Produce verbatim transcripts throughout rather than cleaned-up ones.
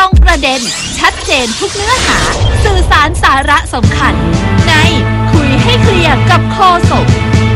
รงประเด็นชัดเจนทุกเนื้อหาสื่อสารสาระสำคัญในคุยให้เคลียร์กับโฆษก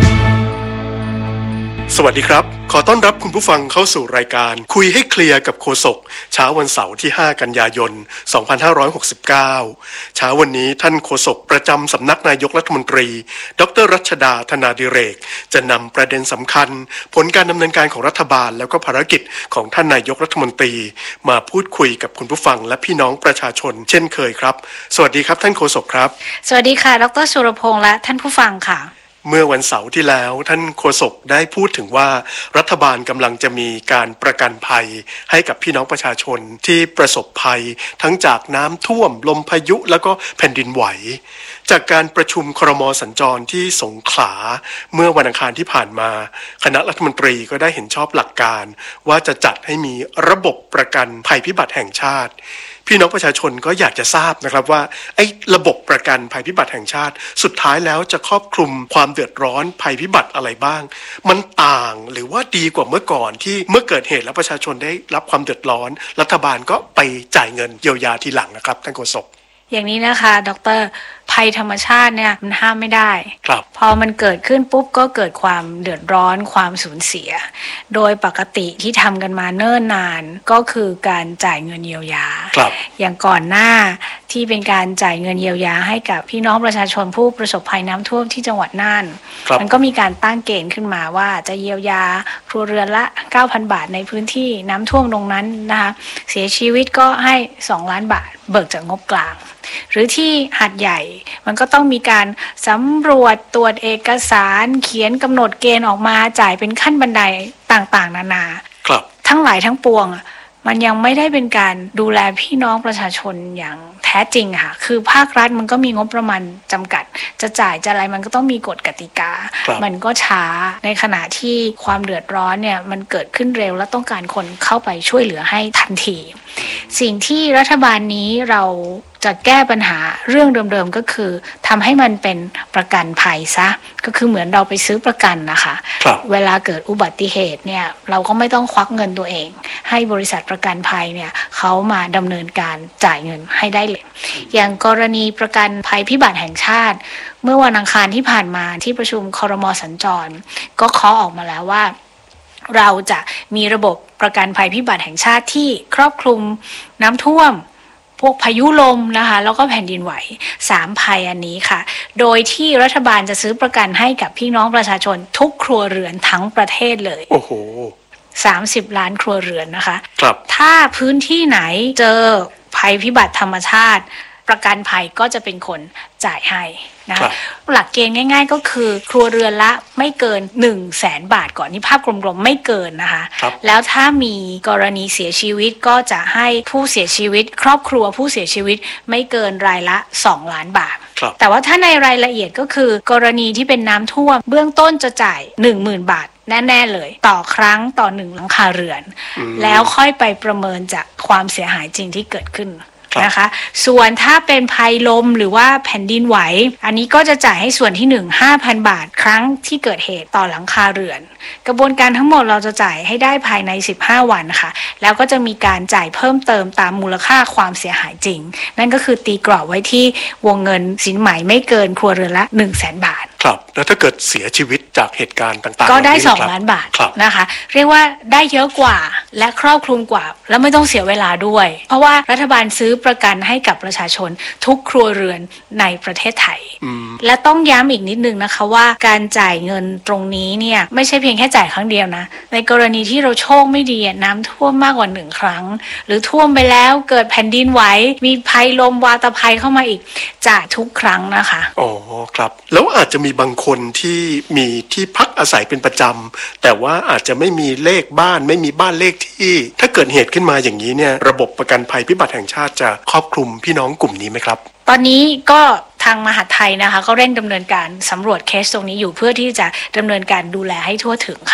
สวัสดีครับขอต้อนรับคุณผู้ฟังเข้าสู่รายการคุยให้เคลียร์กับโฆษกเช้าวันเสาร์ที่ห้ากันยายนสองพันห้าร้อยหกสิบเก้าเช้าวันนี้ท่านโฆษกประจำสำนักนายกรัฐมนตรีดร.รัชดาธนาดิเรกจะนำประเด็นสำคัญผลการดำเนินการของรัฐบาลแล้วก็ภารกิจของท่านนายกรัฐมนตรีมาพูดคุยกับคุณผู้ฟังและพี่น้องประชาชนเช่นเคยครับสวัสดีครับท่านโฆษกครับสวัสดีค่ะดร.สุรพงษ์และท่านผู้ฟังค่ะเมื่อวันเสาร์ที่แล้วท่านโฆษกได้พูดถึงว่ารัฐบาลกำลังจะมีการประกันภัยให้กับพี่น้องประชาชนที่ประสบภัยทั้งจากน้ำท่วมลมพายุแล้วก็แผ่นดินไหวจากการประชุมครม.สัญจรที่สงขลาเมื่อวันอังคารที่ผ่านมาคณะรัฐมนตรีก็ได้เห็นชอบหลักการว่าจะจัดให้มีระบบประกันภัยพิบัติแห่งชาติพี่น้องประชาชนก็อยากจะทราบนะครับว่าไอ้ระบบประกันภัยพิบัติแห่งชาติสุดท้ายแล้วจะครอบคลุมความเดือดร้อนภัยพิบัติอะไรบ้างมันต่างหรือว่าดีกว่าเมื่อก่อนที่เมื่อเกิดเหตุแล้วประชาชนได้รับความเดือดร้อนรัฐบาลก็ไปจ่ายเงินเยียวยาทีหลังนะครับท่านโฆษกอย่างนี้นะคะดร.ภัยธรรมชาติเนี่ยมันห้ามไม่ได้ครับพอมันเกิดขึ้นปุ๊บก็เกิดความเดือดร้อนความสูญเสียโดยปกติที่ทำกันมาเนิ่นนานก็คือการจ่ายเงินเยียวยาครับอย่างก่อนหน้าที่เป็นการจ่ายเงินเยียวยาให้กับพี่น้องประชาชนผู้ประสบภัยน้ำท่วมที่จังหวัดน่านมันก็มีการตั้งเกณฑ์ขึ้นมาว่าจะเยียวยาครัวเรือนละ เก้าพัน บาทในพื้นที่น้ำท่วมตรงนั้นนะคะเสียชีวิตก็ให้สองล้านบาทเบิกจากงบกลางหรือที่หาดใหญ่มันก็ต้องมีการสำรวจตรวจเอกสารเขียนกำหนดเกณฑ์ออกมาจ่ายเป็นขั้นบันไดต่างๆนานาครับทั้งหลายทั้งปวงมันยังไม่ได้เป็นการดูแลพี่น้องประชาชนอย่างแท้จริงค่ะคือภาครัฐมันก็มีงบประมาณจำกัดจะจ่ายจะอะไรมันก็ต้องมีกฎกติกามันก็ช้าในขณะที่ความเดือดร้อนเนี่ยมันเกิดขึ้นเร็วและต้องการคนเข้าไปช่วยเหลือให้ทันทีสิ่งที่รัฐบาลนี้เราจะแก้ปัญหาเรื่องเดิมๆก็คือทำให้มันเป็นประกันภัยซะก็คือเหมือนเราไปซื้อประกันนะคะเวลาเกิดอุบัติเหตุเนี่ยเราก็ไม่ต้องควักเงินตัวเองให้บริษัทประกันภัยเนี่ยเขามาดำเนินการจ่ายเงินให้ได้เลยอย่างกรณีประกันภัยพิบัติแห่งชาติเมื่อวันอังคารที่ผ่านมาที่ประชุมครม.สัญจรก็เคาะออกมาแล้วว่าเราจะมีระบบประกันภัยพิบัติแห่งชาติที่ครอบคลุมน้ำท่วมพวกพายุลมนะคะแล้วก็แผ่นดินไหวสามภัยอันนี้ค่ะโดยที่รัฐบาลจะซื้อประกันให้กับพี่น้องประชาชนทุกครัวเรือนทั้งประเทศเลยโอ้โหสามสิบล้านครัวเรือนนะคะครับถ้าพื้นที่ไหนเจอภัยพิบัติธรรมชาติประกันภัยก็จะเป็นคนจ่ายให้นะคะหลักเกณฑ์ง่ายๆก็คือครัวเรือนละไม่เกิน หนึ่งแสน บาทก่อนนี่ภาพกลมๆไม่เกินนะคะแล้วถ้ามีกรณีเสียชีวิตก็จะให้ผู้เสียชีวิตครอบครัวผู้เสียชีวิตไม่เกินรายละสองล้านบาทแต่ว่าถ้าในรายละเอียดก็คือกรณีที่เป็นน้ำท่วมเบื้องต้นจะจ่าย หนึ่งหมื่น บาทแน่ๆเลยต่อครั้งต่อหนึ่งหลังคาเรือนแล้วค่อยไปประเมินจากความเสียหายจริงที่เกิดขึ้นนะคะส่วนถ้าเป็นภัยลมหรือว่าแผ่นดินไหวอันนี้ก็จะจ่ายให้ส่วนที่หนึ่ง ห้าพัน บาทครั้งที่เกิดเหตุต่อหลังคาเรือนกระบวนการทั้งหมดเราจะจ่ายให้ได้ภายในสิบห้าวันค่ะแล้วก็จะมีการจ่ายเพิ่มเติมตามมูลค่าความเสียหายจริงนั่นก็คือตีกรอบไว้ที่วงเงินสินไหมไม่เกินครัวเรือนละ หนึ่งแสน บาทครับแล้วถ้าเกิดเสียชีวิตจากเหตุการณ์ต่างๆก็ได้สองล้านบาทนะคะเรียกว่าได้เยอะกว่าและครอบคลุมกว่าแล้วไม่ต้องเสียเวลาด้วยเพราะว่ารัฐบาลซื้อประกันให้กับประชาชนทุกครัวเรือนในประเทศไทยและต้องย้ำอีกนิดนึงนะคะว่าการจ่ายเงินตรงนี้เนี่ยไม่ใช่เพียงแค่จ่ายครั้งเดียวนะในกรณีที่เราโชคไม่ดีน้ำท่วมมากกว่าหนึ่งครั้งหรือท่วมไปแล้วเกิดแผ่นดินไหวมีภัยลมวาตภัยเข้ามาอีกจ่ายทุกครั้งนะคะอ๋อครับแล้วอาจจะมีบางคนที่มีที่พักอาศัยเป็นประจำแต่ว่าอาจจะไม่มีเลขบ้านไม่มีบ้านเลขที่ถ้าเกิดเหตุขึ้นมาอย่างนี้เนี่ยระบบประกันภัยพิบัติแห่งชาติจะครอบคลุมพี่น้องกลุ่มนี้ไหมครับตอนนี้ก็ทางมหาดไทยนะคะก็เร่งดำเนินการสำรวจเคสตรงนี้อยู่เพื่อที่จะดำเนินการดูแลให้ทั่วถึงค่ะ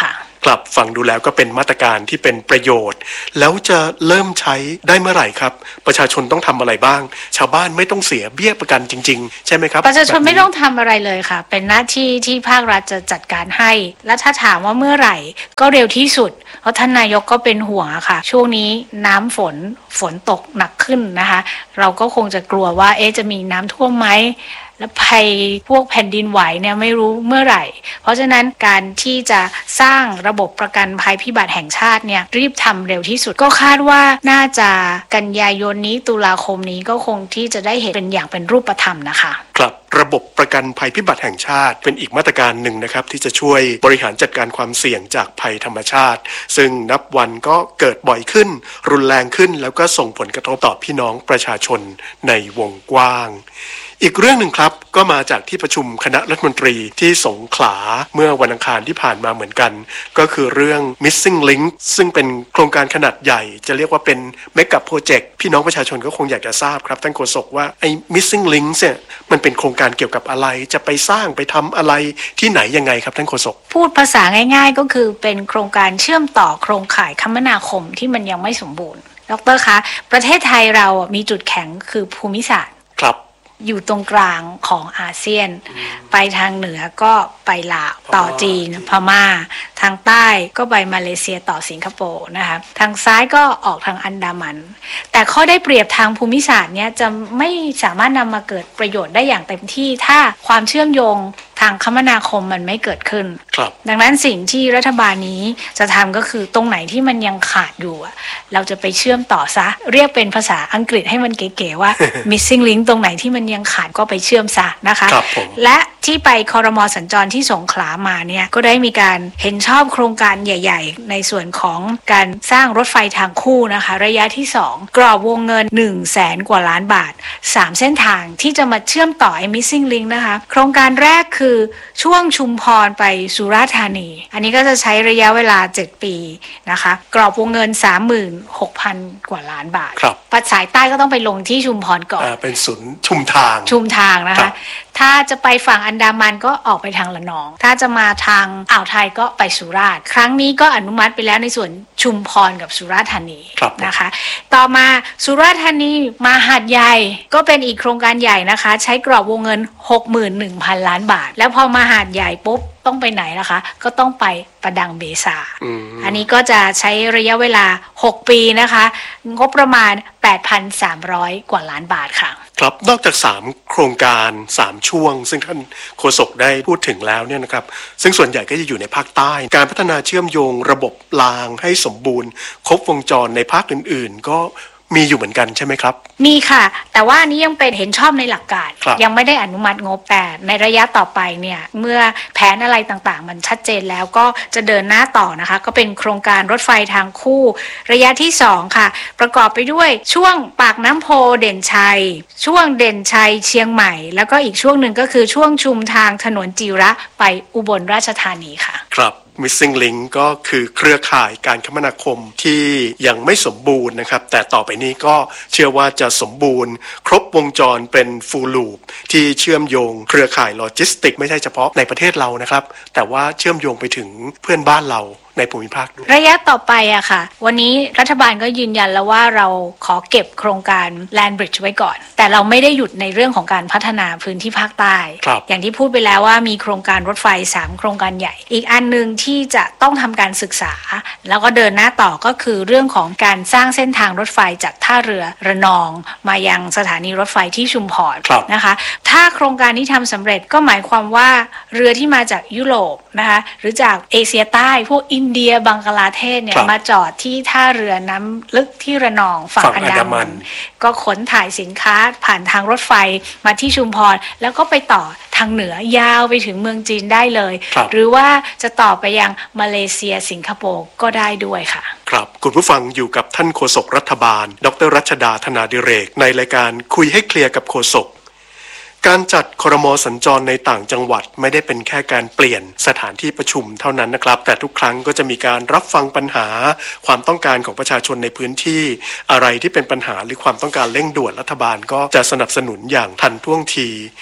กลับฟังดูแล้วก็เป็นมาตรการที่เป็นประโยชน์แล้วจะเริ่มใช้ได้เมื่อไหร่ครับประชาชนต้องทำอะไรบ้างชาวบ้านไม่ต้องเสียเบี้ยประกันจริงๆใช่ไหมครับประชาชนไม่ต้องทำอะไรเลยค่ะเป็นหน้าที่ที่ภาครัฐจะจัดการให้และถ้าถามว่าเมื่อไหร่ก็เร็วที่สุดเพราะท่านนายกก็เป็นห่วงอะค่ะช่วงนี้น้ำฝนฝนตกหนักขึ้นนะคะเราก็คงจะกลัวว่าเอ๊ะจะมีน้ำท่วมไหมและภัยพวกแผ่นดินไหวเนี่ยไม่รู้เมื่อไหร่เพราะฉะนั้นการที่จะสร้างระบบประกันภัยพิบัติแห่งชาติเนี่ยรีบทำเร็วที่สุดก็คาดว่าน่าจะกันยายนนี้ตุลาคมนี้ก็คงที่จะได้เห็นเป็นอย่างเป็นรูปธรรมนะคะครับระบบประกันภัยพิบัติแห่งชาติเป็นอีกมาตรการหนึ่งนะครับที่จะช่วยบริหารจัดการความเสี่ยงจากภัยธรรมชาติซึ่งนับวันก็เกิดบ่อยขึ้นรุนแรงขึ้นแล้วก็ส่งผลกระทบต่อพี่น้องประชาชนในวงกว้างอีกเรื่องหนึ่งครับก็มาจากที่ประชุมคณะรัฐมนตรีที่สงขลาเมื่อวันอังคารที่ผ่านมาเหมือนกันก็คือเรื่อง Missing Link ซึ่งเป็นโครงการขนาดใหญ่จะเรียกว่าเป็นเมกะโปรเจกต์พี่น้องประชาชนก็คงอยากจะทราบครับท่านโฆษกว่าไอ้ Missing Link เนี่ยมันเป็นโครงการเกี่ยวกับอะไรจะไปสร้างไปทำอะไรที่ไหนยังไงครับท่านโฆษกพูดภาษาง่ายๆก็คือเป็นโครงการเชื่อมต่อโครงข่ายคมนาคมที่มันยังไม่สมบูรณ์ดร.คะประเทศไทยเรามีจุดแข็งคือภูมิศาสตร์ครับอยู่ตรงกลางของอาเซียนไปทางเหนือก็ไปลาวต่อจีนพม่าทางใต้ก็ไปมาเลเซียต่อสิงคโปร์นะคะทางซ้ายก็ออกทางอันดามันแต่ข้อได้เปรียบทางภูมิศาสตร์เนี่ยจะไม่สามารถนำมาเกิดประโยชน์ได้อย่างเต็มที่ถ้าความเชื่อมโยงทางคมนาคมมันไม่เกิดขึ้นดังนั้นสิ่งที่รัฐบาลนี้จะทำก็คือตรงไหนที่มันยังขาดอยู่เราจะไปเชื่อมต่อซะเรียกเป็นภาษาอังกฤษให้มันเก๋ๆว่า missing link ตรงไหนที่มันยังขาดก็ไปเชื่อมซะนะคะและที่ไปครม.สัญจรที่สงขลามาเนี่ยก็ได้มีการเห็นชอบโครงการใหญ่ๆในส่วนของการสร้างรถไฟทางคู่นะคะระยะที่สองกรอบวงเงิน หนึ่งแสน กว่าล้านบาทสามเส้นทางที่จะมาเชื่อมต่อไอ้ missing link นะคะโครงการแรกคือช่วงชุมพรไปสุราษฎร์ธานีอันนี้ก็จะใช้ระยะเวลาเจ็ดปีนะคะกรอบวงเงิน สามหมื่นหกพัน กว่าล้านบาทปัดสายใต้ก็ต้องไปลงที่ชุมพรก่อนเป็นศูนย์ชุมทางชุมทางนะคะถ้าจะไปฝั่งอันดามันก็ออกไปทางละนองถ้าจะมาทางอ่าวไทยก็ไปสุราษฎร์ครั้งนี้ก็อนุมัติไปแล้วในส่วนชุมพรกับสุราษฎร์ธานีนะคะต่อมาสุราษฎร์ธานีมาหาดใหญ่ก็เป็นอีกโครงการใหญ่นะคะใช้กรอบวงเงิน หกหมื่นหนึ่งพัน ล้านบาทแล้วพอมาหาดใหญ่ปุ๊บต้องไปไหนล่ะคะก็ต้องไปประดังเบซา อ, อันนี้ก็จะใช้ระยะเวลาหกปีนะคะงบประมาณ แปดพันสามร้อย กว่าล้านบาทค่ะครับนอกจากสามโครงการสามช่วงซึ่งท่านโฆษกได้พูดถึงแล้วเนี่ยนะครับซึ่งส่วนใหญ่ก็จะอยู่ในภาคใต้การพัฒนาเชื่อมโยงระบบรางให้สมบูรณ์ครบวงจรในภาคอื่นๆก็มีอยู่เหมือนกันใช่ไหมครับมีค่ะแต่ว่านี้ยังเป็นเห็นชอบในหลักการยังไม่ได้อนุมัติงบแต่ในระยะต่อไปเนี่ยเมื่อแผนอะไรต่างๆมันชัดเจนแล้วก็จะเดินหน้าต่อนะคะก็เป็นโครงการรถไฟทางคู่ระยะที่สองค่ะประกอบไปด้วยช่วงปากน้ำโพเด่นชัยช่วงเด่นชัยเชียงใหม่แล้วก็อีกช่วงหนึ่งก็คือช่วงชุมทางถนนจิระไปอุบลราชธานีค่ะครับMissing Link ก็คือเครือข่ายการคมนาคมที่ยังไม่สมบูรณ์นะครับแต่ต่อไปนี้ก็เชื่อว่าจะสมบูรณ์ครบวงจรเป็น Full Loop ที่เชื่อมโยงเครือข่ายโลจิสติกไม่ใช่เฉพาะในประเทศเรานะครับแต่ว่าเชื่อมโยงไปถึงเพื่อนบ้านเราในภูมิภาคด้วยระยะต่อไปอะค่ะวันนี้รัฐบาลก็ยืนยันแล้วว่าเราขอเก็บโครงการ Land Bridge ไว้ก่อนแต่เราไม่ได้หยุดในเรื่องของการพัฒนาพื้นที่ภาคใต้อย่างที่พูดไปแล้วว่ามีโครงการรถไฟสามโครงการใหญ่อีกอันนึงที่จะต้องทำการศึกษาแล้วก็เดินหน้าต่อก็คือเรื่องของการสร้างเส้นทางรถไฟจากท่าเรือระนองมายังสถานีรถไฟที่ชุมพรนะคะถ้าโครงการนี้ทำสำเร็จก็หมายความว่าเรือที่มาจากยุโรปนะคะหรือจากเอเชียใต้พวกอินเดียบังกลาเทศเนี่ยมาจอดที่ท่าเรือน้ำลึกที่ระนองฝั่งอันดามันก็ขนถ่ายสินค้าผ่านทางรถไฟมาที่ชุมพรแล้วก็ไปต่อทางเหนือยาวไปถึงเมืองจีนได้เลยหรือว่าจะต่อไปยังมาเลเซียสิงคโปร์ก็ได้ด้วยค่ะครับคุณผู้ฟังอยู่กับท่านโฆษกรัฐบาลดร.รัชดาธนาดิเรกในรายการคุยให้เคลียร์กับโฆษกการจัดครม.สัญจรในต่างจังหวัดไม่ได้เป็นแค่การเปลี่ยนสถานที่ประชุมเท่านั้นนะครับแต่ทุกครั้งก็จะมีการรับฟังปัญหาความต้องการของประชาชนในพื้นที่อะไรที่เป็นปัญหาหรือความต้องการเร่งด่วนรัฐบาลก็จะสนับสนุนอย่างทันท่วงที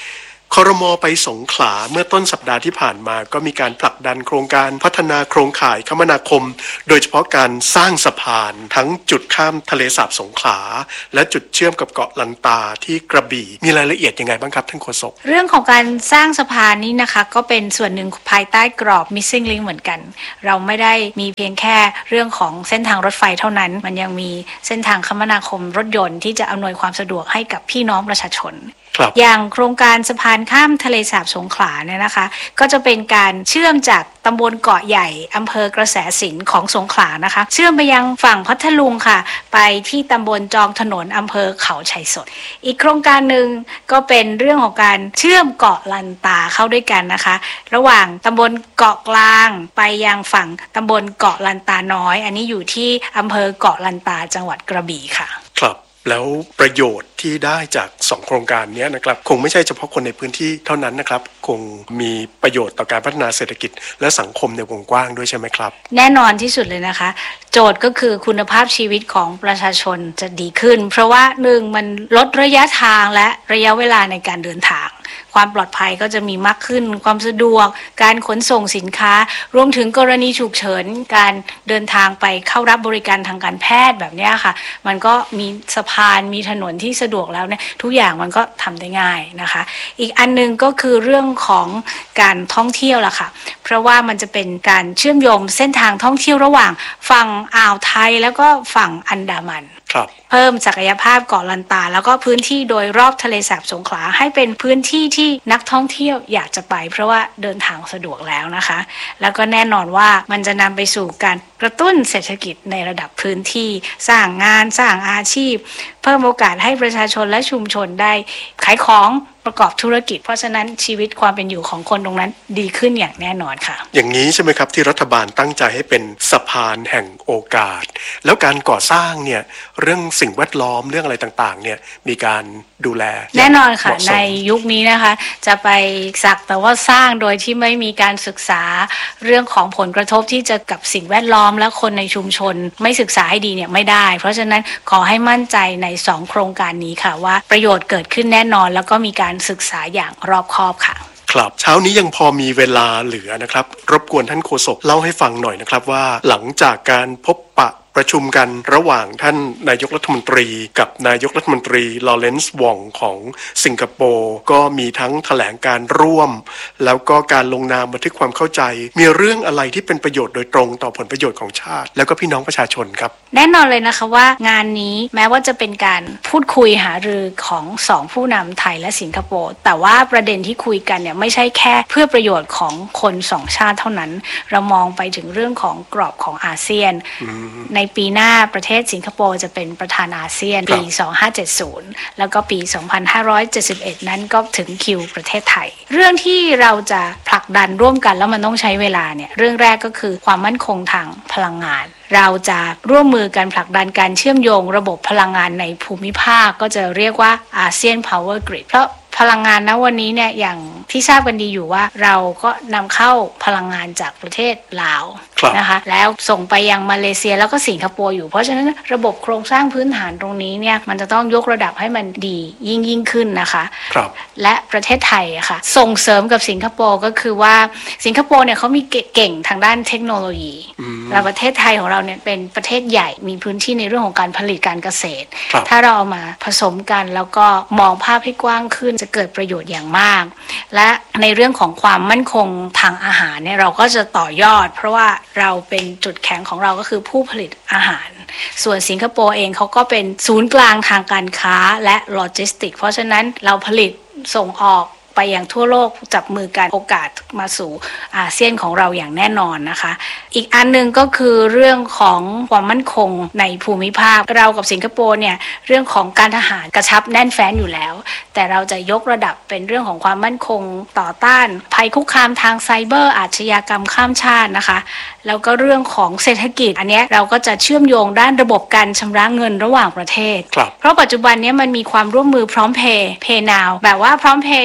ครม.ไปสงขลาเมื่อต้นสัปดาห์ที่ผ่านมาก็มีการผลักดันโครงการพัฒนาโครงข่ายคมนาคมโดยเฉพาะการสร้างสะพานทั้งจุดข้ามทะเลสาบสงขลาและจุดเชื่อมกับเกาะลันตาที่กระบี่มีรายละเอียดยังไงบ้างครับท่านโฆษกเรื่องของการสร้างสะพานนี้นะคะก็เป็นส่วนหนึ่งภายใต้กรอบ Missing Link เหมือนกันเราไม่ได้มีเพียงแค่เรื่องของเส้นทางรถไฟเท่านั้นมันยังมีเส้นทางคมนาคมรถยนต์ที่จะอำนวยความสะดวกให้กับพี่น้องประชาชนอย่างโครงการสะพานข้ามทะเลสาบสงขลาเนี่ยนะคะก็จะเป็นการเชื่อมจากตำบลเกาะใหญ่อำเภอกระแสสินของสงขลานะคะเชื่อมไปยังฝั่งพัทลุงค่ะไปที่ตำบลจองถนนอำเภอเขาชัยสนอีกโครงการหนึ่งก็เป็นเรื่องของการเชื่อมเกาะลันตาเข้าด้วยกันนะคะระหว่างตำบลเกาะกลางไปยังฝั่งตำบลเกาะลันตาน้อยอันนี้อยู่ที่อำเภอเกาะลันตาจังหวัดกระบี่ค่ะครับแล้วประโยชน์ที่ได้จากสองโครงการนี้นะครับคงไม่ใช่เฉพาะคนในพื้นที่เท่านั้นนะครับคงมีประโยชน์ต่อการพัฒนาเศรษฐกิจและสังคมในวงกว้างด้วยใช่ไหมครับแน่นอนที่สุดเลยนะคะโจทย์ก็คือคุณภาพชีวิตของประชาชนจะดีขึ้นเพราะว่าหนึ่งมันลดระยะทางและระยะเวลาในการเดินทางความปลอดภัยก็จะมีมากขึ้นความสะดวกการขนส่งสินค้ารวมถึงกรณีฉุกเฉินการเดินทางไปเข้ารับบริการทางการแพทย์แบบนี้ค่ะมันก็มีสะพานมีถนนที่สะดวกแล้วเนี่ยทุกอย่างมันก็ทำได้ง่ายนะคะอีกอันนึงก็คือเรื่องของการท่องเที่ยวล่ะค่ะเพราะว่ามันจะเป็นการเชื่อมโยงเส้นทางท่องเที่ยวระหว่างฝั่งอ่าวไทยแล้วก็ฝั่งอันดามันเพิ่มศักยภาพเกาะลันตาแล้วก็พื้นที่โดยรอบทะเลสาบสงขลาให้เป็นพื้นที่ที่นักท่องเที่ยวอยากจะไปเพราะว่าเดินทางสะดวกแล้วนะคะแล้วก็แน่นอนว่ามันจะนำไปสู่การกระตุ้นเศรษฐกิจในระดับพื้นที่สร้างงานสร้างอาชีพเพิ่มโอกาสให้ประชาชนและชุมชนได้ขายของประกอบธุรกิจเพราะฉะนั้นชีวิตความเป็นอยู่ของคนตรงนั้นดีขึ้นอย่างแน่นอนค่ะอย่างนี้ใช่ไหมครับที่รัฐบาลตั้งใจให้เป็นสะพานแห่งโอกาสแล้วการก่อสร้างเนี่ยเรื่องสิ่งแวดล้อมเรื่องอะไรต่างๆเนี่ยมีการดูแลแน่นอนค่ะในยุคนี้นะคะจะไปสักแต่ว่าสร้างโดยที่ไม่มีการศึกษาเรื่องของผลกระทบที่จะกับสิ่งแวดล้อมและคนในชุมชนไม่ศึกษาให้ดีเนี่ยไม่ได้เพราะฉะนั้นขอให้มั่นใจในสองโครงการนี้ค่ะว่าประโยชน์เกิดขึ้นแน่นอนแล้วก็มีการศึกษาอย่างรอบคอบค่ะครับเช้านี้ยังพอมีเวลาเหลือนะครับรบกวนท่านโฆษกเล่าให้ฟังหน่อยนะครับว่าหลังจากการพบปะประชุมกันระหว่างท่านนายกรัฐมนตรีกับนายกรัฐมนตรีลอเรนซ์วองของสิงคโปร์ก็มีทั้งแถลงการร่วมแล้วก็การลงนามบันทึกความเข้าใจมีเรื่องอะไรที่เป็นประโยชน์โดยตรงต่อผลประโยชน์ของชาติแล้วก็พี่น้องประชาชนครับแน่นอนเลยนะคะว่างานนี้แม้ว่าจะเป็นการพูดคุยหารือของสองผู้นำไทยและสิงคโปร์แต่ว่าประเด็นที่คุยกันเนี่ยไม่ใช่แค่เพื่อประโยชน์ของคนสองชาติเท่านั้นเรามองไปถึงเรื่องของกรอบของอาเซียนในปีหน้าประเทศสิงคโปร์จะเป็นประธานอาเซียนปีสองพันห้าร้อยเจ็ดสิบแล้วก็ปีสองพันห้าร้อยเจ็ดสิบเอ็ดนั้นก็ถึงคิวประเทศไทยเรื่องที่เราจะผลักดันร่วมกันแล้วมันต้องใช้เวลาเนี่ยเรื่องแรกก็คือความมั่นคงทางพลังงานเราจะร่วมมือกันผลักดันการเชื่อมโยงระบบพลังงานในภูมิภาคก็จะเรียกว่าอาเซียน Power Grid เพราะพลังงานนะวันนี้เนี่ยอย่างที่ทราบกันดีอยู่ว่าเราก็นำเข้าพลังงานจากประเทศลาวนะคะแล้วส่งไปยังมาเลเซียแล้วก็สิงคโปร์อยู่เพราะฉะนั้นระบบโครงสร้างพื้นฐานตรงนี้เนี่ยมันจะต้องยกระดับให้มันดียิ่งยิ่งขึ้นนะคะและประเทศไทยอะค่ะส่งเสริมกับสิงคโปร์ก็คือว่าสิงคโปร์เนี่ยเขามีเก่งทางด้านเทคโนโลยีและประเทศไทยของเราเนี่ยเป็นประเทศใหญ่มีพื้นที่ในเรื่องของการผลิตการเกษตรถ้าเราเอามาผสมกันแล้วก็มองภาพให้กว้างขึ้นจะเกิดประโยชน์อย่างมากและในเรื่องของความมั่นคงทางอาหารเนี่ยเราก็จะต่อยอดเพราะว่าเราเป็นจุดแข็งของเราก็คือผู้ผลิตอาหารส่วนสิงคโปร์เองเขาก็เป็นศูนย์กลางทางการค้าและโลจิสติกเพราะฉะนั้นเราผลิตส่งออกไปยังทั่วโลกจับมือกันโอกาสมาสู่อาเซียนของเราอย่างแน่นอนนะคะอีกอันนึงก็คือเรื่องของความมั่นคงในภูมิภาคเรากับสิงคโปร์เนี่ยเรื่องของการทหารกระชับแน่นแฟ้นอยู่แล้วแต่เราจะยกระดับเป็นเรื่องของความมั่นคงต่อต้านภัยคุกคามทางไซเบอร์อาชญากรรมข้ามชาตินะคะแล้วก็เรื่องของเศรษฐกิจอันนี้เราก็จะเชื่อมโยงด้านระบบการชำระเงินระหว่างประเทศเพราะปัจจุบันนี้มันมีความร่วมมือพร้อมเพย์เพย์นาวแบบว่าพร้อมเพย์ที่เราใช้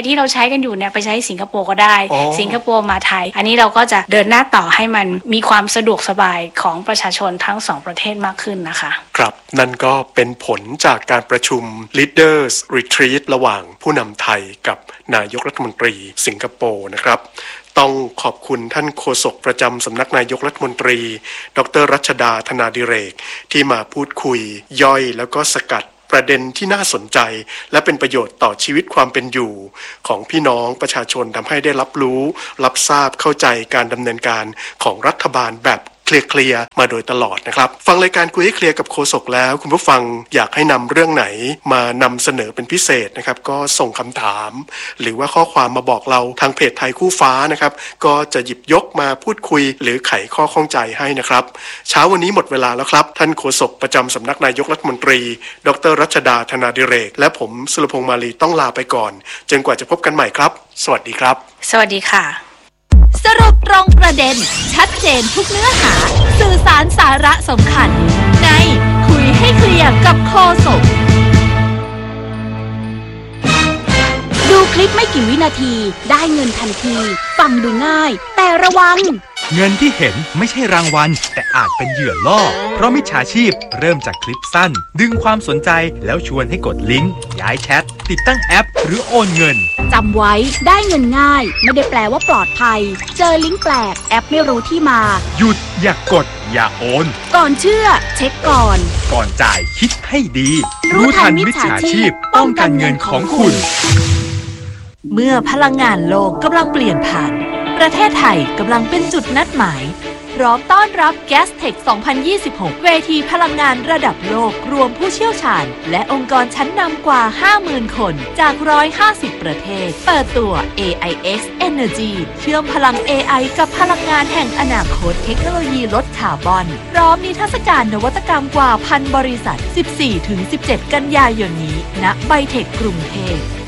กันอยู่เนี่ยไปใช้สิงคโปร์ก็ได้อ๋อสิงคโปร์มาไทยอันนี้เราก็จะเดินหน้าต่อให้มันมีความสะดวกสบายของประชาชนทั้งสองประเทศมากขึ้นนะคะครับนั่นก็เป็นผลจากการประชุม Leaders Retreat ระหว่างผู้นำไทยกับนายกรัฐมนตรีสิงคโปร์นะครับต้องขอบคุณท่านโฆษกประจำสำนักนายกรัฐมนตรีดรรัชดาธนาดิเรกที่มาพูดคุยย่อยแล้วก็สกัดประเด็นที่น่าสนใจและเป็นประโยชน์ต่อชีวิตความเป็นอยู่ของพี่น้องประชาชนทำให้ได้รับรู้รับทราบเข้าใจการดำเนินการของรัฐบาลแบบเคลียร์ๆมาโดยตลอดนะครับฟังรายการคุยให้เคลียร์กับโฆษกแล้วคุณผู้ฟังอยากให้นำเรื่องไหนมานำเสนอเป็นพิเศษนะครับก็ส่งคำถามหรือว่าข้อความมาบอกเราทางเพจไทยคู่ฟ้านะครับก็จะหยิบยกมาพูดคุยหรือไขข้อข้องใจให้นะครับเช้าวันนี้หมดเวลาแล้วครับท่านโฆษกประจำสำนักนายกรัฐมนตรีดรรัชดาธนาดิเรกและผมสุรพงษ์มาลีต้องลาไปก่อนจนกว่าจะพบกันใหม่ครับสวัสดีครับสวัสดีค่ะสรุปตรงประเด็นชัดเจนทุกเนื้อหาสื่อสารสาระสำคัญในคุยให้เคลียร์กับโฆษกดูคลิปไม่กี่วินาทีได้เงินทันทีฟังดูง่ายแต่ระวังเงินที่เห็นไม่ใช่รางวัลแต่อาจเป็นเหยื่อล่อเพราะมิจฉาชีพเริ่มจากคลิปสั้นดึงความสนใจแล้วชวนให้กดลิงก์ย้ายแชทติดตั้งแอปหรือโอนเงินจำไว้ได้เงินง่ายไม่ได้แปลว่าปลอดภัยเจอลิงก์แปลกแอปไม่รู้ที่มาหยุดอย่ากกดอย่าโอนก่อนเชื่อเช็คก่อนก่อนจ่ายคิดให้ดีรู้ทันมิจฉาชีพป้องกันเงินของคุณเมื่อพลังงานโลกกำลังเปลี่ยนผ่านประเทศไทยกำลังเป็นจุดนัดหมายพร้อมต้อนรับ Gastech สองพันยี่สิบหก เวทีพลังงานระดับโลกรวมผู้เชี่ยวชาญและองค์กรชั้นนำกว่า ห้าหมื่น คนจากหนึ่งร้อยห้าสิบประเทศเปิดตัว เอ ไอ เอ็กซ์ Energy เชื่อมพลัง เอ ไอ กับพลังงานแห่งอนาคตเทคโนโลยีลดคาร์บอนพร้อมนิทรรศการนวัตกรรมกว่าพันบริษัท สิบสี่ถึงสิบเจ็ด กันยายนนี้ณไบเทคกรุงเทพ